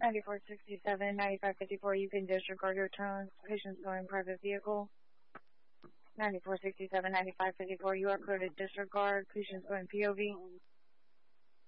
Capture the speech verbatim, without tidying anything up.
ninety-four sixty-seven, ninety-five fifty-four, you can disregard your tones. Patients going private vehicle. ninety-four sixty-seven, ninety-five fifty-four, you are clear to disregard. Patients going P O V.